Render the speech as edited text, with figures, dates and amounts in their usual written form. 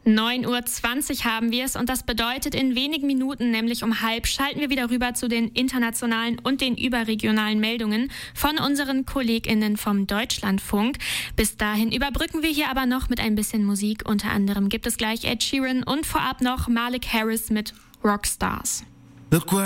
9:20 Uhr haben wir es und das bedeutet, in wenigen Minuten, nämlich um 12:30, schalten wir wieder rüber zu den internationalen und den überregionalen Meldungen von unseren KollegInnen vom Deutschlandfunk. Bis dahin überbrücken wir hier aber noch mit ein bisschen Musik. Unter anderem gibt es gleich Ed Sheeran und vorab noch Malik Harris mit Rockstars. Look where